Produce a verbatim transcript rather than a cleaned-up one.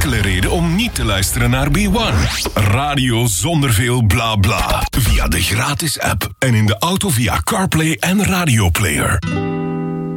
enkele reden om niet te luisteren naar B one. Radio zonder veel bla bla. Via de gratis app en in de auto via CarPlay en Radio Player.